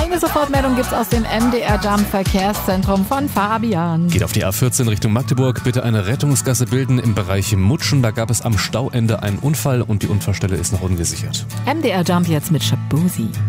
Eine Sofortmeldung gibt's aus dem MDR Jump Verkehrszentrum von Fabian. Geht auf die A14 Richtung Magdeburg. Bitte eine Rettungsgasse bilden im Bereich Mutschen. Da gab es am Stauende einen Unfall und die Unfallstelle ist noch ungesichert. MDR Jump jetzt mit Shabuzi.